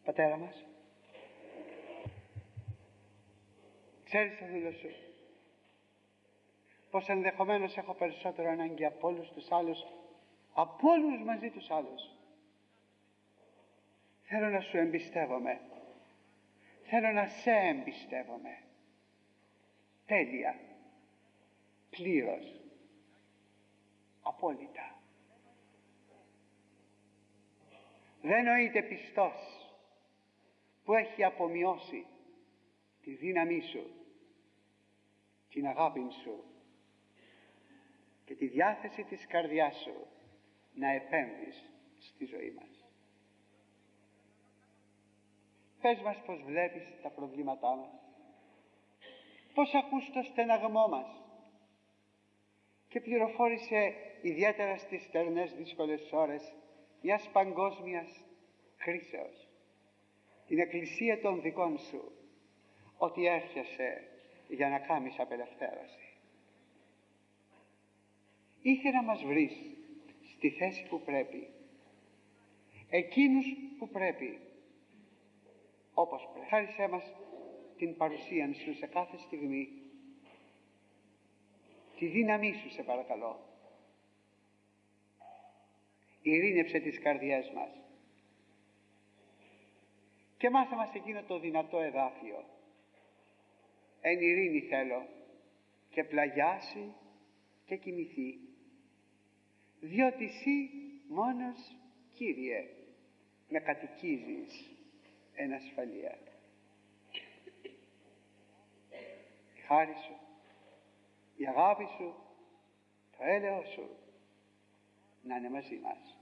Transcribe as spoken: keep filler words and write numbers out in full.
Πατέρα μας, ξέρεις το δούλο σου πως ενδεχομένως έχω περισσότερο ανάγκη από όλους τους άλλους, από όλους μαζί τους άλλους. Θέλω να σου εμπιστεύομαι, θέλω να σε εμπιστεύομαι τέλεια, πλήρως, απόλυτα. Δεν νοείται πιστός που έχει απομειώσει τη δύναμή σου, την αγάπη σου και τη διάθεση της καρδιάς σου να επέμβεις στη ζωή μας. Πες μας πως βλέπεις τα προβλήματά μας, πως ακούς το στεναγμό μας και πληροφόρησε ιδιαίτερα στις στερνές δύσκολες ώρες μιας παγκόσμιας κρίσεως την εκκλησία των δικών σου, ότι έρχεσαι για να κάνεις απελευθέρωση. Είχε να μας βρεις στη θέση που πρέπει, εκείνους που πρέπει, όπως πρέπει. Χάρισέ μας την παρουσία σου σε κάθε στιγμή, τη δύναμή σου σε παρακαλώ. Ειρήνεψε τις καρδιές μας και μάθε μας εκείνο το δυνατό εδάφιο: εν ειρήνη θέλω και πλαγιάσει και κοιμηθεί, διότι εσύ μόνος, Κύριε, με κατοικίζεις εν ασφαλεία. Η χάρη σου, η αγάπη σου, το έλεος σου να είναι μαζί μας.